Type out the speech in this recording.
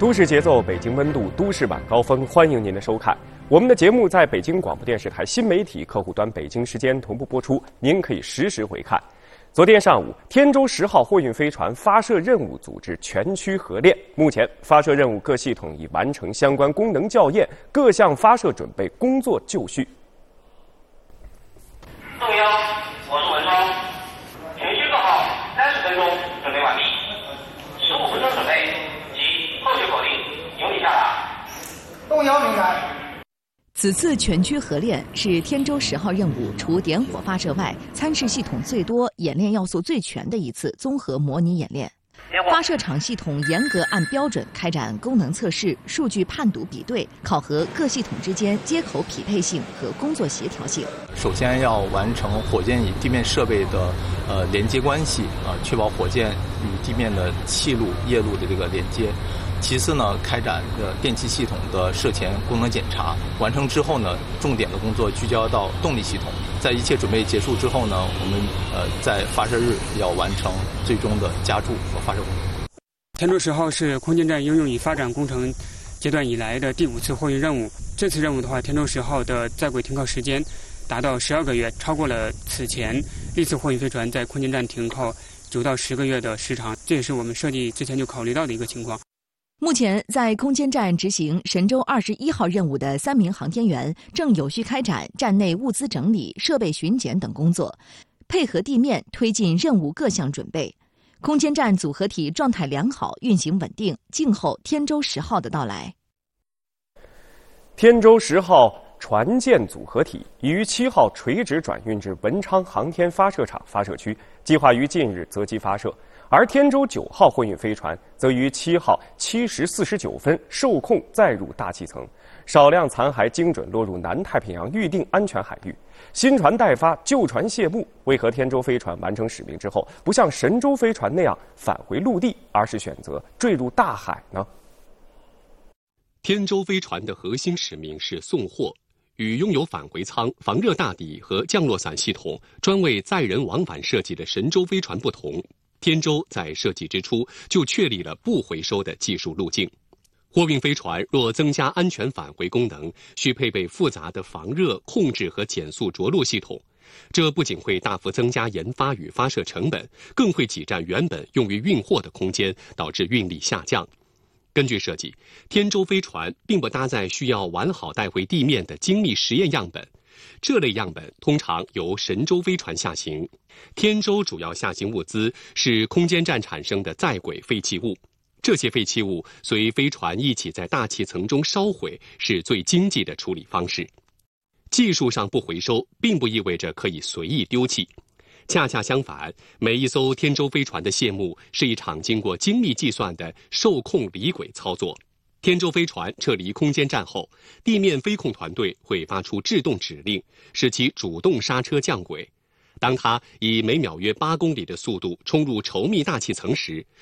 都市节奏，北京温度，都市晚高峰，欢迎您的收看。我们的节目在北京广播电视台新媒体客户端北京时间同步播出，您可以实时回看。昨天上午，天舟10号货运飞船发射任务组织全区合练，目前发射任务各系统已完成相关功能校验，各项发射准备工作就绪。 动幺，我是文双，全区做好30分钟准备完毕，15分钟准备及后续口令由你下达。 动幺明白。 此次全区合练是天舟10号任务除点火发射外，参试系统最多、演练要素最全的一次综合模拟演练。发射场系统严格按标准开展功能测试、数据判读比对，考核各系统之间接口匹配性和工作协调性。 首先要完成火箭与地面设备的连接关系确保火箭与地面的气路、液路的这个连接。其次呢，开展电气系统的射前功能检查，完成之后呢，重点的工作聚焦到动力系统。在一切准备结束之后呢，我们在发射日要完成最终的加注和发射工作。 天舟10号是空间站应用与发展工程阶段以来的第5次货运任务。这次任务的话，天舟10号的在轨停靠时间达到12个月，超过了此前历次货运飞船在空间站停靠9到10个月的时长，这也是我们设计之前就考虑到的一个情况。 目前，在空间站执行神舟21号任务的3名航天员正有序开展站内物资整理、设备巡检等工作，配合地面推进任务各项准备。空间站组合体状态良好，运行稳定，静候天舟10号的到来。 天舟10号船舰组合体已于7号垂直转运至文昌航天发射场发射区，计划于近日择机发射。而天舟9号货运飞船则于7号7时49分受控载入大气层，少量残骸精准落入南太平洋预定安全海域。新船待发，旧船谢幕。为何天舟飞船完成使命之后，不像神舟飞船那样返回陆地，而是选择坠入大海呢？ 天舟飞船的核心使命是送货，与拥有返回舱、防热大底和降落伞系统专为载人往返设计的神舟飞船不同，天舟在设计之初就确立了不回收的技术路径。货运飞船若增加安全返回功能，需配备复杂的防热、控制和减速着陆系统，这不仅会大幅增加研发与发射成本，更会挤占原本用于运货的空间，导致运力下降。根据设计，天舟飞船并不搭载需要完好带回地面的精密实验样本，这类样本通常由神舟飞船下行。天舟主要下行物资是空间站产生的在轨废弃物，这些废弃物随飞船一起在大气层中烧毁，是最经济的处理方式。技术上不回收，并不意味着可以随意丢弃。恰恰相反，每一艘天舟飞船的谢幕是一场经过精密计算的受控离轨操作。天舟飞船撤离空间站后，地面飞控团队会发出制动指令，使其主动刹车降轨。当它以每秒约8公里的速度冲入稠密大气层时，